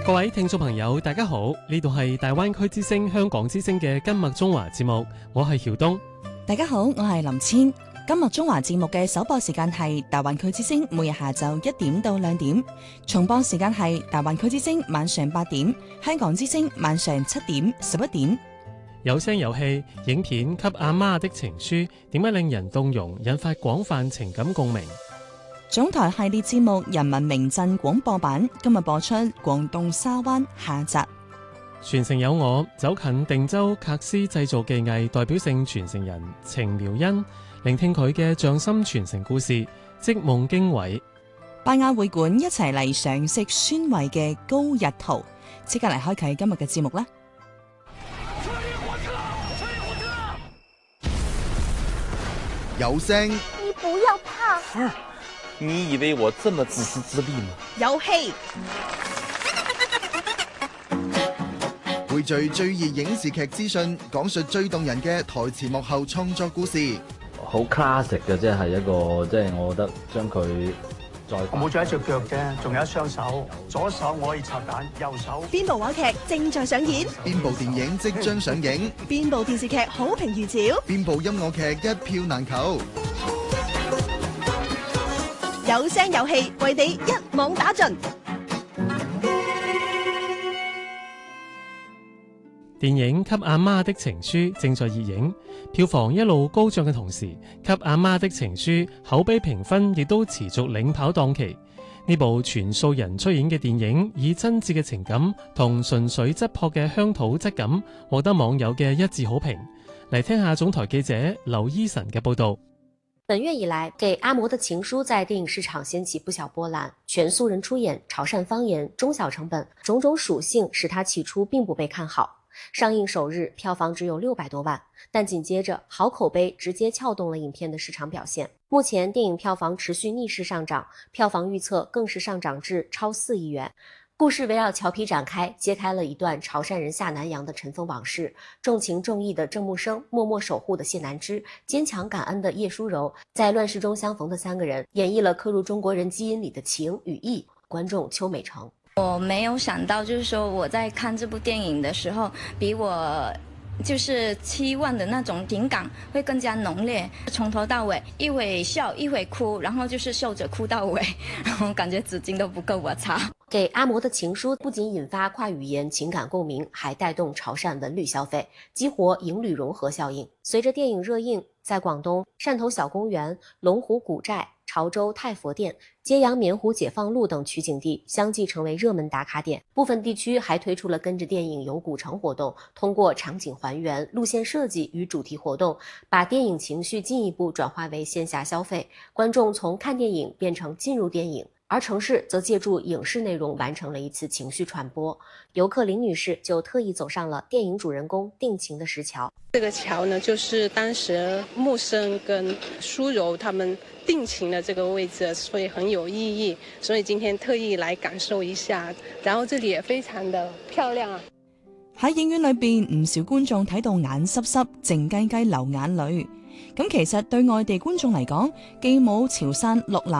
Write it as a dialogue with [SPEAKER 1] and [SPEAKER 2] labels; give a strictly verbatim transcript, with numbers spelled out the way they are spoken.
[SPEAKER 1] 各位聽眾朋友大家好，呢度係大灣區之聲香港之聲嘅今麥中華節目，我係曉東。
[SPEAKER 2] 大家好，我係林千。今麥中華節目嘅首播時間係大灣區之聲每日下晝一點到兩點，重播時間係大灣區之聲晚上八點，香港之聲晚上七點十一點。
[SPEAKER 1] 有聲有氣，影片《給阿媽的情書》點解令人動容，引發廣泛情感共鳴。
[SPEAKER 2] 總台系列節目《人民名鎮廣播版》今日播出廣東沙灣下集。
[SPEAKER 1] 傳承有我，走近定州喀斯製造技藝代表性傳承人程苗恩，聆聽佢嘅匠心傳承故事，織夢經緯。
[SPEAKER 2] 拜亞會館一齊嚟嘗食酸味嘅高日桃，即刻嚟開啟今日嘅節目啦！
[SPEAKER 3] 有聲，
[SPEAKER 4] 你不要怕。
[SPEAKER 5] 你以為我這麼自私自利嗎？
[SPEAKER 4] 有戲，
[SPEAKER 3] 匯聚最熱影視劇資訊，講述最動人嘅台前幕後創作故事。
[SPEAKER 6] 好 classic 嘅，即係一個，即係我覺得將佢再
[SPEAKER 7] 我冇咗一隻腳啫，仲有一雙手，左手我可以拆彈，右手。
[SPEAKER 4] 邊部話劇正在上演？
[SPEAKER 3] 邊部電影即將上映？
[SPEAKER 4] 邊部電視劇好評如潮？
[SPEAKER 3] 邊部音樂劇一票難求？
[SPEAKER 4] 有聲有氣，為你一網打盡。
[SPEAKER 1] 電影《給阿媽的情書》正在熱映，票房一路高漲嘅同時，《給阿媽的情書》口碑評分亦都持續領跑檔期。呢部全素人出演嘅電影，以真摯嘅情感同純粹質樸嘅鄉土質感，獲得網友嘅一致好評。嚟聽下總台記者劉依晨嘅報道。
[SPEAKER 8] 本月以來，給阿嬤的情書在電影市場掀起不小波瀾，全素人出演，潮汕方言，中小成本，種種屬性使它起初並不被看好。上映首日票房只有六百多萬，但緊接着好口碑直接撬動了影片的市場表現。目前電影票房持續逆勢上漲，票房預測更是上漲至超四億元。故事圍繞裘皮展開，揭開了一段潮汕人下南洋的塵封往事。重情重義的鄭木生，默默守護的謝南枝，堅強感恩的葉淑柔，在亂世中相逢的三個人，演繹了刻入中國人基因裡的情與義。觀眾邱美成，
[SPEAKER 9] 我沒有想到，就是說我在看這部電影的時候，比我就是期望的那種情感會更加濃烈，從頭到尾一會笑一會哭，然後就是笑着哭到尾，然後感覺紙巾都不夠我擦。
[SPEAKER 8] 給阿嬤的情書不僅引發跨語言情感共鳴，還帶動潮汕文旅消費，激活影旅融合效應。隨着電影熱映，在廣東汕頭小公園、龍湖古寨、潮州太佛殿、揭陽棉湖解放路等取景地相繼成為熱門打卡點。部分地區還推出了跟着電影遊古城活動，通過場景還原、路線設計與主題活動，把電影情緒進一步轉化為線下消費。觀眾從看電影變成進入電影。而城市則借助影視內容完成了一次情緒傳播。遊客林女士就特意走上了電影主人公定情的石橋。
[SPEAKER 10] 這個橋呢，就是當時木生跟淑柔他們定情的這個位置，所以很有意義。所以今天特意來感受一下，然後這裡也非常的漂亮啊！
[SPEAKER 2] 喺影院裏邊，唔少觀眾睇到眼濕濕、靜雞雞流眼淚。咁其實對外地觀眾嚟講，既冇潮汕、陸南